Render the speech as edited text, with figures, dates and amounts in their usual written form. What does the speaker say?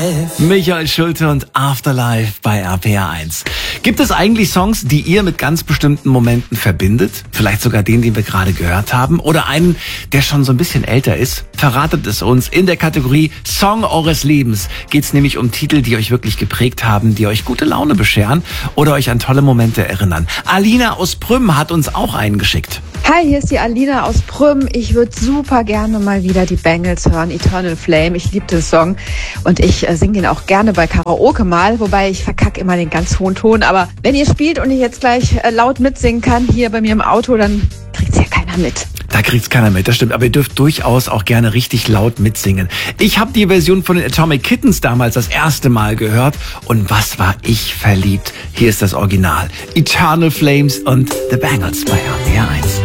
Michael Schulte und Afterlife bei RPR1. Gibt es eigentlich Songs, die ihr mit ganz bestimmten Momenten verbindet? Vielleicht sogar den wir gerade gehört haben? Oder einen, der schon so ein bisschen älter ist? Verratet es uns. In der Kategorie Song eures Lebens geht's nämlich um Titel, die euch wirklich geprägt haben, die euch gute Laune bescheren oder euch an tolle Momente erinnern. Alina aus Prüm hat uns auch einen geschickt. Hi, hier ist die Alina aus Prüm. Ich würde super gerne mal wieder die Bangles hören, Eternal Flame. Ich liebe den Song und ich singe den auch gerne bei Karaoke mal, wobei ich verkacke immer den ganz hohen Ton. Aber wenn ihr spielt und ich jetzt gleich laut mitsingen kann hier bei mir im Auto, dann kriegt's ja keiner mit. Da kriegt's keiner mit, das stimmt. Aber ihr dürft durchaus auch gerne richtig laut mitsingen. Ich habe die Version von den Atomic Kittens damals das erste Mal gehört. Und was war ich verliebt? Hier ist das Original. Eternal Flames und The Bangles bei RPR1.